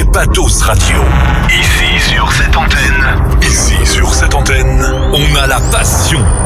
Patos Radio. Ici sur cette antenne, on a la passion